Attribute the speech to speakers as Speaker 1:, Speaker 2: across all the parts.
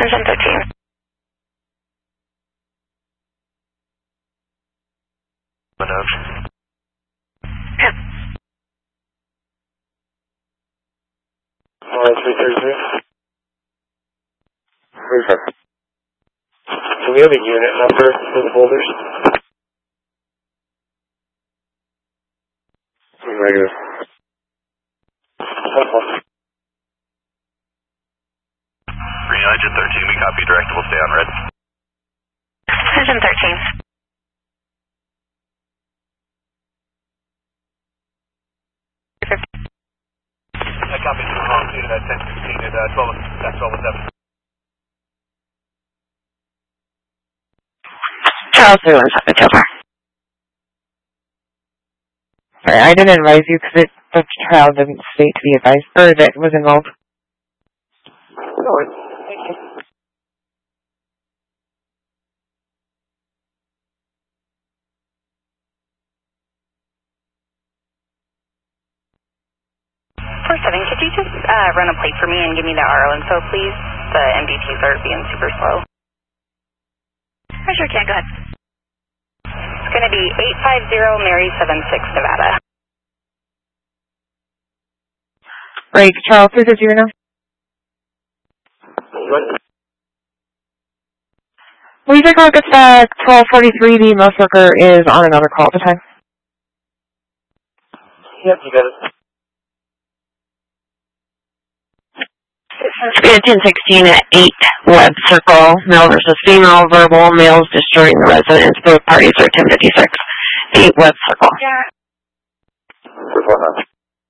Speaker 1: 1013. Yep.
Speaker 2: 333. Do we have a unit number for the holders? Negative.
Speaker 3: Green Agent 13, we copy direct, we'll stay on red.
Speaker 1: Agent 13.
Speaker 3: I copy the wrong unit at 1016 at 1207.
Speaker 1: Charles 317, so far.
Speaker 4: Sorry, I didn't advise you because the trial didn't state to be advised, or that was involved.
Speaker 2: No worries. Thank you.
Speaker 1: Could you just run a plate for me and give me the RO info, please? The MDTs are being super slow. I sure can. Go ahead. It's going to be 850 Mary 76, Nevada.
Speaker 4: Right, Charles 350 right now? Will you take a look at 1243? The most worker is on another call at the time.
Speaker 2: Yep, you got it.
Speaker 1: It's 1016 at 8 Web Circle. Male versus female, verbal. Males destroying the residence. Both parties are 1056. 8 Web Circle.
Speaker 2: Yeah. Report on.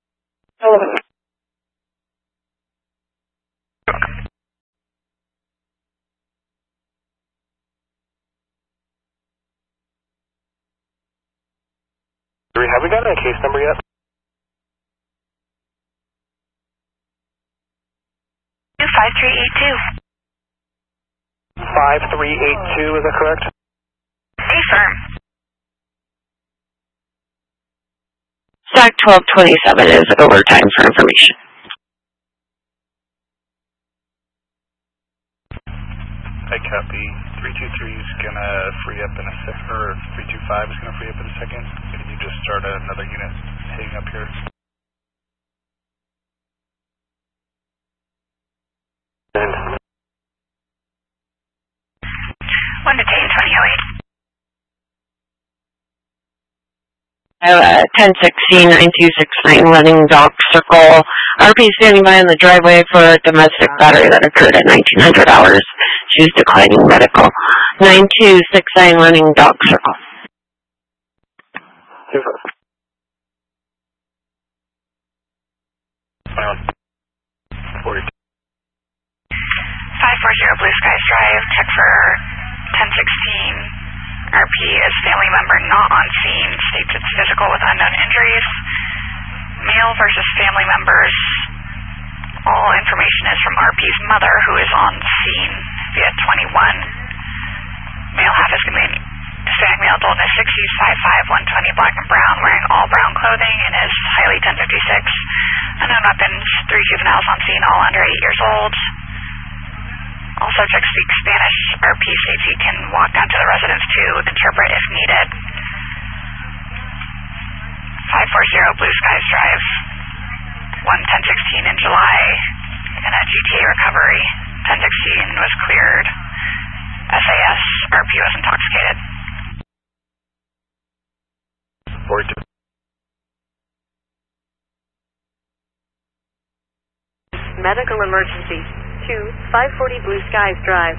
Speaker 2: Have we got a case number yet?
Speaker 1: 5382.
Speaker 2: 5382, is that correct?
Speaker 1: Confirm. Stack 1227 is overtime for information.
Speaker 3: I copy. 323 is going to free up in a second, or 325 is going to free up in a second. Can you just start another unit heading up here?
Speaker 2: And
Speaker 1: 1 to 2008. 1016 9269 Running Dock Circle. RP standing by in the driveway for a domestic battery that occurred at 1900 hours. She's declining medical. 9269 Running Dock Circle.
Speaker 3: 42.
Speaker 1: 540 Blue Skies Drive. Check for 1016. RP is family member not on scene. States it's physical with unknown injuries. Male versus family members. All information is from RP's mother, who is on scene via 21. Male half Hispanic male, adult in his 60s, 5'5", 120, black and brown, wearing all brown clothing and is highly 1056. Unknown weapons, 3 juveniles on scene, all under 8 years old. All subjects speak Spanish. RP states he can walk down to the residence to interpret if needed. 540 Blue Skies Drive. 1016 in July. And a GTA recovery. 1016 was cleared. SAS. RP was intoxicated.
Speaker 3: 42.
Speaker 5: Medical emergency. 540 Blue Skies Drive.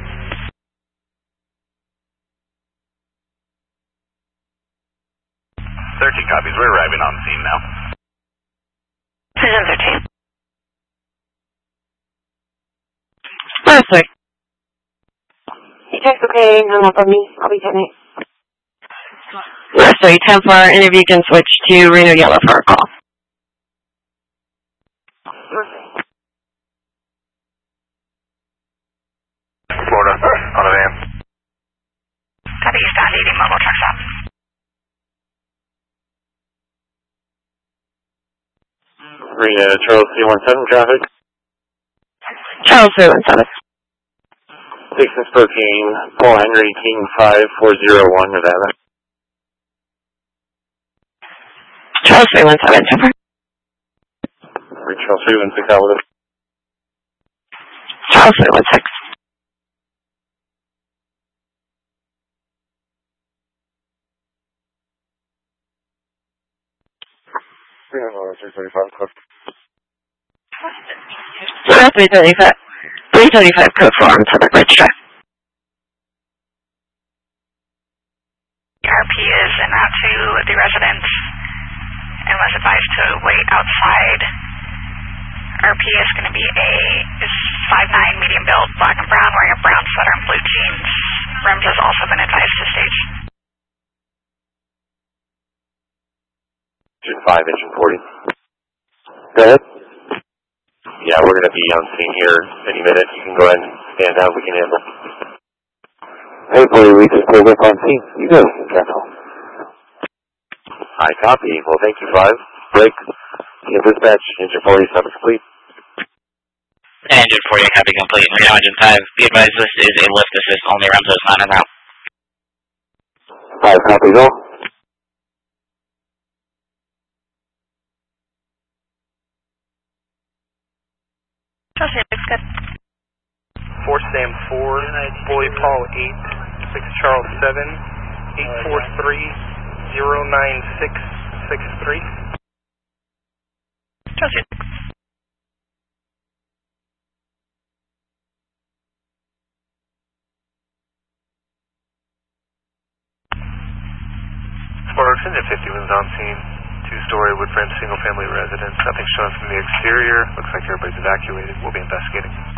Speaker 3: 13 copies. We're arriving on scene now.
Speaker 1: 13.
Speaker 4: Honestly. Hey, that's okay. Hang up on me. I'll be 10-8.
Speaker 1: Leslie, Templar, interview can switch to Reno Yellow for a call.
Speaker 3: Florida, on a van.
Speaker 1: Copy, Eastbound 80, mobile truck stop.
Speaker 2: Charles 317 traffic.
Speaker 1: Charles 317.
Speaker 2: 6 in Spokane, Paul Henry, King 5401, Nevada.
Speaker 4: Charles 317, so far.
Speaker 2: Charles 316, out with us.
Speaker 4: Charles 316.
Speaker 2: Charles 335,
Speaker 4: Charles 335. 335 code 4 on Public Ridge Drive.
Speaker 1: RP is en route to the residence and was advised to wait outside. RP is going to be is 5'9", medium build, black and brown, wearing a brown sweater and blue jeans. Rims has also been advised to stage.
Speaker 2: Engine 5, engine 40. Go ahead. Yeah, we're going to be on scene here any minute. You can go ahead and stand out. We can handle. Hey, boy, we just pulled up on scene. You go, Captain. I copy. Well, thank you, 5. Break. Get dispatch. Engine 40, stop complete.
Speaker 6: Engine 40, copy complete. Reno engine 5. Be advised this is a lift assist only. Ramzo is not en route.
Speaker 2: 5, copy, go.
Speaker 5: Chelsea, looks good.
Speaker 3: 4 Sam 4, Boy Paul 8, 6 Charles 7, 843 09663.
Speaker 5: Chelsea,
Speaker 2: Sparks, engine 50 was on scene. 2-story wood frame single family residence. Nothing shown from the exterior. Looks like everybody's evacuated. We'll be investigating.